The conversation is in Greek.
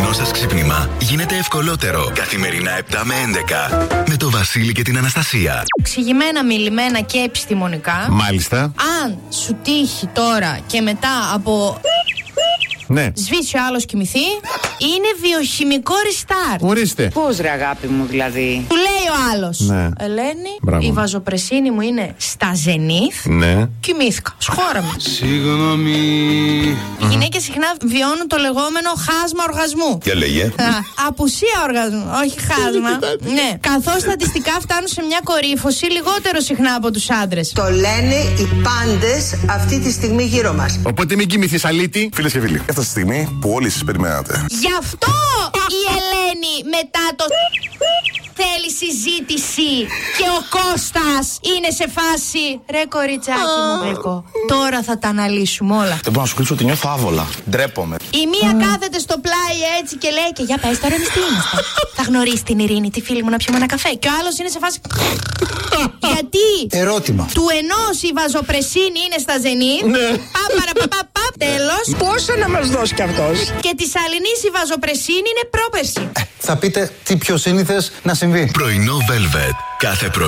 πρωινό σας ξύπνημα γίνεται ευκολότερο. Καθημερινά 7 με 11. Με το Βασίλη και την Αναστασία. Εξηγημένα, μιλημένα και επιστημονικά. Μάλιστα. Αν σου τύχει τώρα και μετά από... Ναι. Σβήσει ο άλλος κοιμηθεί, είναι βιοχημικό restart. Ορίστε. Πώς ρε αγάπη μου δηλαδή? Του λέει ο άλλος. Ναι. Ελένη, μπράβο. η βαζοπρεσίνη μου είναι στα ζενήθ. Ναι. Κοιμήθηκα. Σχόραμε. Συγγνώμη. Οι γυναίκες συχνά βιώνουν το λεγόμενο χάσμα οργασμού. Για λέγε. Απουσία οργασμού, όχι χάσμα. Ναι. Καθώς στατιστικά φτάνουν σε μια κορύφωση λιγότερο συχνά από τους άντρες. Το λένε οι πάντες αυτή τη στιγμή γύρω μας. Οπότε μην κοιμηθείς αλήτη. Φίλες και φίλοι, έφτασε τη στιγμή που όλοι σας περιμένατε. Γι' αυτό η Ελένη μετά το θέλει συζήτηση και ο Κώστας είναι σε φάση ρε κοριτσάκι μου γλυκό, τώρα θα τα αναλύσουμε όλα. Δεν μπορώ να σου κρύψω ότι νιώθω άβολα. Ντρέπομαι. Η μία κάθεται στο πλάι έτσι και λέει και για πες τώρα εμείς τι είμαστε. Θα γνωρίσει την Ειρήνη, τη φίλη μου, να πιούμε ένα καφέ. Και ο άλλος είναι σε φάση γιατί Ερώτημα. του ενός η βαζοπρεσίνη είναι στα ζενήθ. Παπ, τέλος. Πόσο να μας δώσει κι αυτός? Και της αλληνής η βαζοπρεσίνη είναι πρόπερση. Θα πείτε τι πιο σύνηθες να συμβεί. Πρωινό Velvet. Κάθε πρωί.